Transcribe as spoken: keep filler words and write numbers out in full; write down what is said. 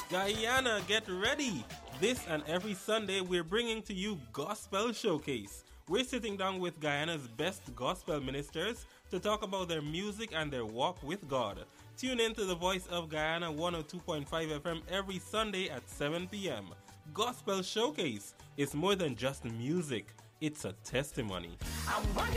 Guyana, get ready! This and every Sunday we're bringing to you Gospel Showcase. We're sitting down with Guyana's best gospel ministers to talk about their music and their walk with God. Tune in to the Voice of Guyana one oh two point five F M every Sunday at seven p.m. Gospel Showcase is more than just music. It's a testimony. I'm working